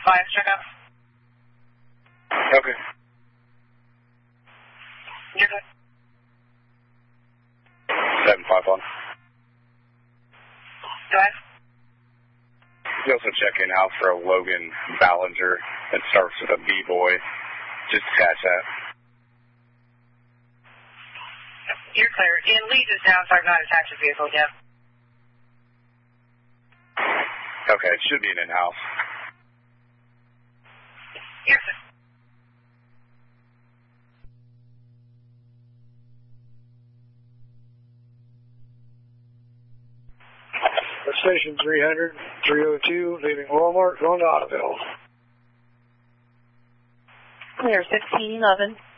5, check out. Okay. You're good. 751. Go ahead. You also check in out for a Logan Ballinger that starts with a B-boy. Just catch that. You're clear. In lead is down, so I've not attached the vehicle yet. Okay, it should be an in-house. Yes, sir. Station 300, 302, leaving Walmart, going to Ottoville. Clear, 1511.